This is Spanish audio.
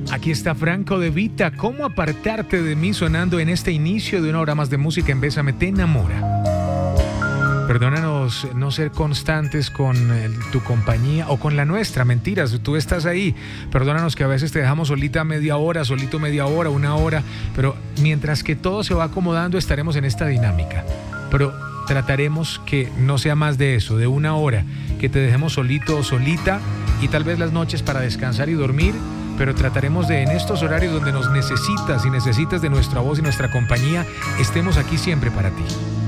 Aquí está Franco De Vita, ¿cómo apartarte de mí? Sonando en este inicio de una hora más de música en Bésame Te Enamora. Perdónanos no ser constantes con tu compañía o con la nuestra, mentiras, tú estás ahí. Perdónanos que a veces te dejamos solita media hora, solito media hora, una hora, pero mientras que todo se va acomodando estaremos en esta dinámica. Pero trataremos que no sea más de eso, de una hora, que te dejemos solito o solita y tal vez las noches para descansar y dormir, pero trataremos de en estos horarios donde nos necesitas y necesitas de nuestra voz y nuestra compañía, estemos aquí siempre para ti.